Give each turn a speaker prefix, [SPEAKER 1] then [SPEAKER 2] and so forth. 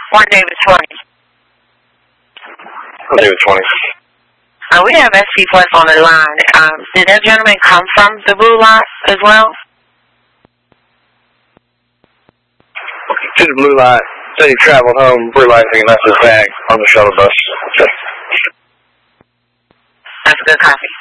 [SPEAKER 1] 1 David 20.
[SPEAKER 2] 1 David 20.
[SPEAKER 1] We have SP Plus on the line. Did that gentleman come from the Blue Lot as well?
[SPEAKER 2] To the Blue Lot. Said he traveled home, realizing he left his bag on the shuttle bus.
[SPEAKER 1] That's a good copy.